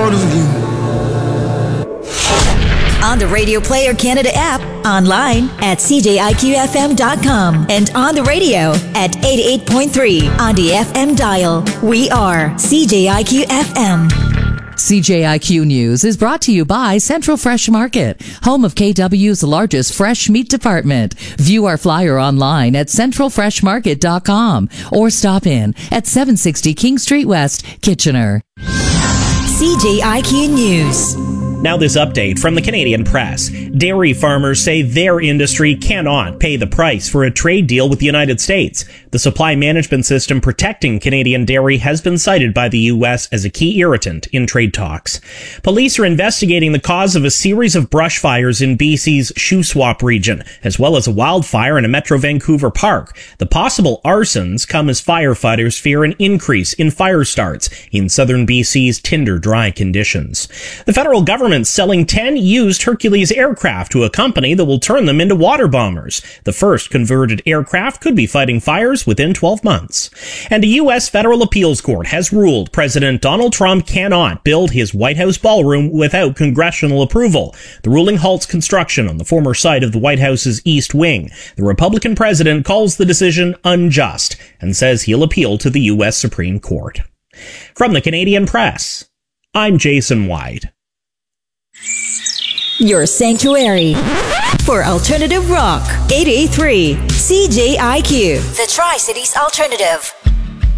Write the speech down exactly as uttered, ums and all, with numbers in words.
proud of you. On the Radio Player Canada app, online at c j i q f m dot com, and on the radio at eighty-eight point three on the F M dial. We are C J I Q F M. C J I Q News is brought to you by Central Fresh Market, home of K W's largest fresh meat department. View our flyer online at central fresh market dot com or stop in at seven sixty King Street West, Kitchener. C J I Q News. Now this update from the Canadian Press. Dairy farmers say their industry cannot pay the price for a trade deal with the United States. The supply management system protecting Canadian dairy has been cited by the U S as a key irritant in trade talks. Police are investigating the cause of a series of brush fires in B C's Shuswap region, as well as a wildfire in a Metro Vancouver park. The possible arsons come as firefighters fear an increase in fire starts in southern B C's tinder dry conditions. The federal government selling ten used Hercules aircraft to a company that will turn them into water bombers. The first converted aircraft could be fighting fires within twelve months. And a U S federal appeals court has ruled President Donald Trump cannot build his White House ballroom without congressional approval. The ruling halts construction on the former site of the White House's East Wing. The Republican president calls the decision unjust and says he'll appeal to the U S Supreme Court. From the Canadian Press, I'm Jason White. Your sanctuary for alternative rock. eight eighty-three C J I Q, the Tri-Cities Alternative.